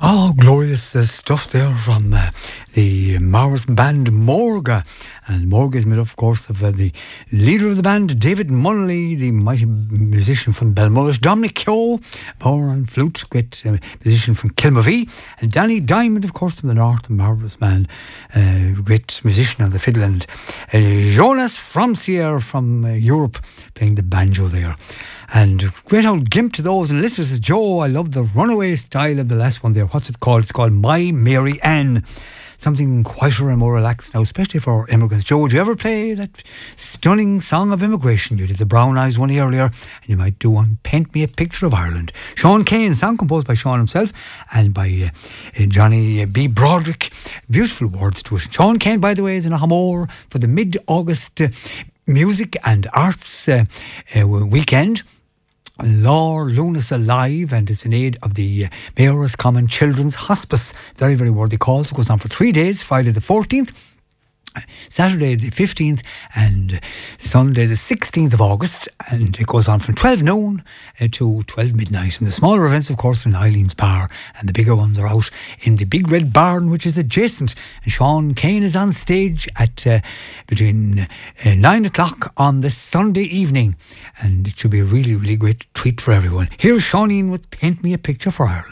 Oh, glorious stuff there from the Morris band Morga. And Morga is made up, of course, of the leader of the band, David Munnelly, the mighty musician from Belmullish, Dominic Keogh, power and flute, great musician from Kilmavee, and Danny Diamond, of course, from the north, a marvellous man, great musician on the fiddle, and Jonas Fromsier from Europe, playing the banjo there. And great old gimp to those. And listeners, says Joe, I love the runaway style of the last one there. What's it called? It's called My Mary Ann. Something quieter and more relaxed now, especially for immigrants. Joe, would you ever play that stunning song of immigration? You did the Brown Eyes one earlier, and you might do one, Paint Me a Picture of Ireland. Sean Kane, song composed by Sean himself and by Johnny B. Broderick. Beautiful words to it. Sean Kane, by the way, is in a Hamor for the mid-August Music and Arts weekend. Lore Lunas Alive, and it's in aid of the Mayor's Common Children's Hospice. Very, very worthy cause. It goes on for 3 days, Friday the 14th, Saturday the 15th and Sunday the 16th of August, and it goes on from 12 noon to 12 midnight. And the smaller events, of course, are in Eileen's Bar, and the bigger ones are out in the Big Red Barn, which is adjacent. And Sean Kane is on stage at between 9 o'clock on this Sunday evening, and it should be a really, really great treat for everyone. Here's Seanine with Paint Me a Picture for Ireland.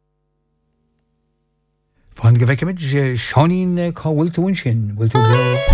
Fáin go bhfeiceimiid Seanine cá bhfuil tú sin, bhfuil tú